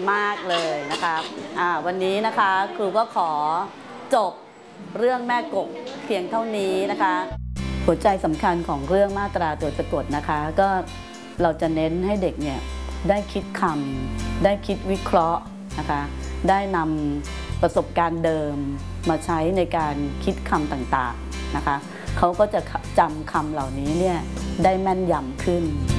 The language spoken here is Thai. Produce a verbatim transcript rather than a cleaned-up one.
มากเลยนะคะอ่าวันนี้นะคะครูก็ขอจบเรื่องแม่กบเพียงเท่านี้นะคะหัวใจสำคัญของเรื่องมาตราตัวสะกดนะคะก็เราจะเน้นให้เด็กเนี่ยได้คิดคำได้คิดวิเคราะห์นะคะได้นำประสบการณ์เดิมมาใช้ในการคิดคำต่างๆนะคะเขาก็จะจำคำเหล่านี้เนี่ยได้แม่นยำขึ้น